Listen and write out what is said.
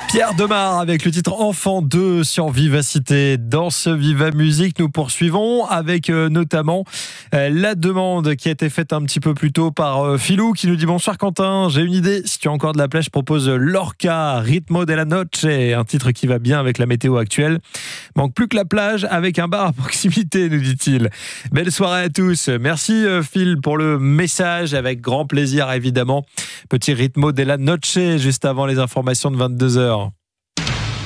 Pierre Demar avec le titre Enfant 2 sur Vivacité. Dans ce Viva Musique, nous poursuivons avec notamment la demande qui a été faite un petit peu plus tôt par Philou qui nous dit: bonsoir Quentin, j'ai une idée, si tu as encore de la plage, je propose Lorca, Ritmo de la Noche, un titre qui va bien avec la météo actuelle. Manque plus que la plage avec un bar à proximité, nous dit-il. Belle soirée à tous. Merci Phil pour le message, avec grand plaisir évidemment. Petit Ritmo de la Noche juste avant les informations de 22h.